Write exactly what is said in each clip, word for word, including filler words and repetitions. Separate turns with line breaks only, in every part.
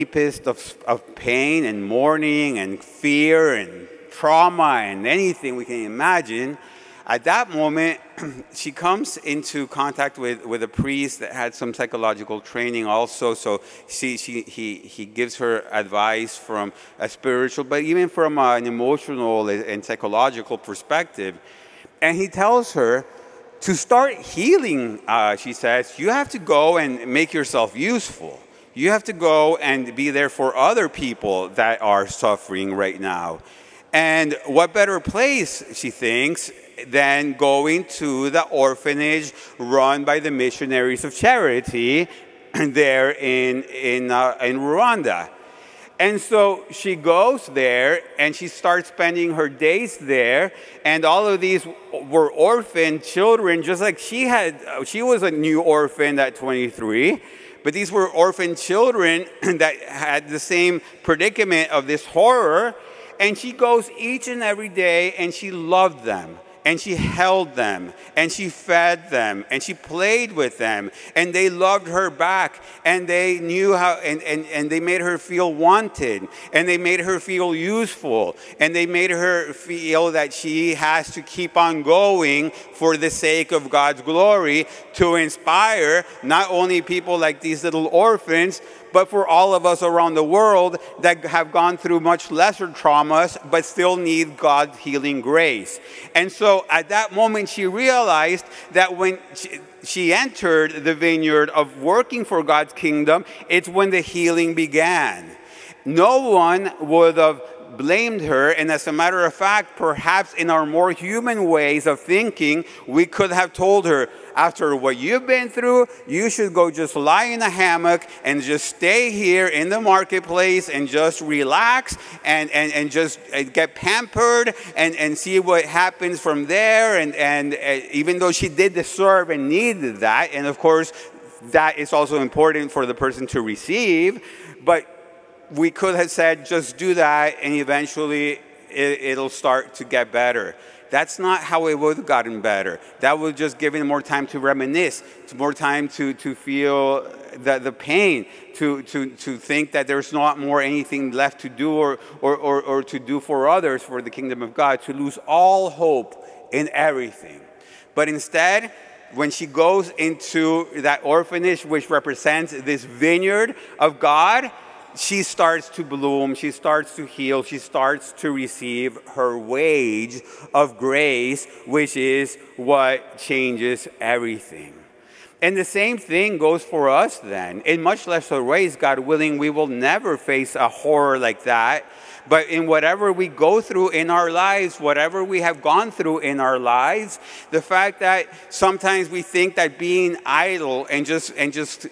deepest of, of pain and mourning and fear and trauma and anything we can imagine, at that moment, she comes into contact with, with a priest that had some psychological training also. So she, she, he, he gives her advice from a spiritual, but even from an emotional and psychological perspective. And he tells her to start healing, uh, she says, you have to go and make yourself useful. You have to go and be there for other people that are suffering right now. And what better place, she thinks, than going to the orphanage run by the Missionaries of Charity there in, in, uh, in Rwanda. And so she goes there and she starts spending her days there. And all of these were orphan children, just like she had. She was a new orphan at twenty-three. But these were orphan children that had the same predicament of this horror. And she goes each and every day and she loved them. And she held them, and she fed them, and she played with them, and they loved her back, and they knew how, and, and, and they made her feel wanted, and they made her feel useful, and they made her feel that she has to keep on going for the sake of God's glory to inspire not only people like these little orphans, but for all of us around the world that have gone through much lesser traumas, but still need God's healing grace. And so at that moment, she realized that when she, she entered the vineyard of working for God's kingdom, it's when the healing began. No one would have blamed her, and as a matter of fact, perhaps in our more human ways of thinking, we could have told her, after what you've been through, you should go just lie in a hammock and just stay here in the marketplace and just relax and, and, and just get pampered and, and see what happens from there. And, and uh, even though she did deserve and needed that, and of course, that is also important for the person to receive, but we could have said, just do that, and eventually it, it'll start to get better. That's not how it would have gotten better. That would just give it more time to reminisce, more time to, to feel the, the pain, to, to, to think that there's not more anything left to do or, or, or, or to do for others for the kingdom of God, to lose all hope in everything. But instead, when she goes into that orphanage, which represents this vineyard of God, she starts to bloom, she starts to heal, she starts to receive her wage of grace, which is what changes everything. And the same thing goes for us then. In much lesser ways, God willing, we will never face a horror like that. But in whatever we go through in our lives, whatever we have gone through in our lives, the fact that sometimes we think that being idle and just and just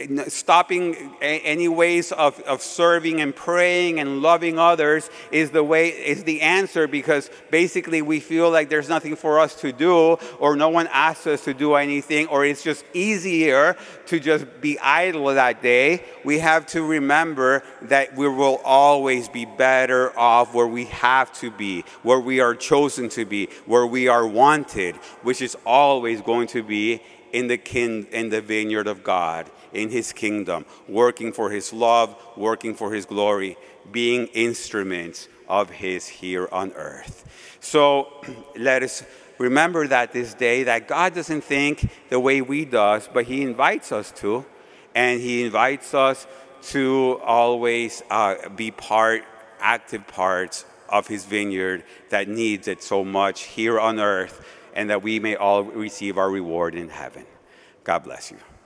stopping any ways of, of serving and praying and loving others is the way is the answer, because basically we feel like there's nothing for us to do, or no one asks us to do anything, or it's just easier to just be idle that day. We have to remember that we will always be better off where we have to be, where we are chosen to be, where we are wanted, which is always going to be in the kin in the vineyard of God, in his kingdom, working for his love, working for his glory, being instruments of his here on earth. So let us remember that this day, that God doesn't think the way we does, but he invites us to, and he invites us to always uh, be part active parts of his vineyard that needs it so much here on earth, and that we may all receive our reward in heaven. God bless you.